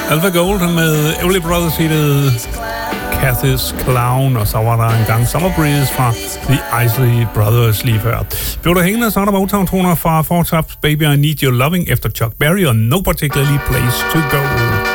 Alpha Gold med Everly Brothers hittede Cathy's Clown, og så var der en gang Summer Breeze fra The Isley Brothers lige før. Blev der hængende, så er der Motown-toner fra Four Tops Baby I Need Your Loving efter Chuck Berry og No Particularly Place to Go.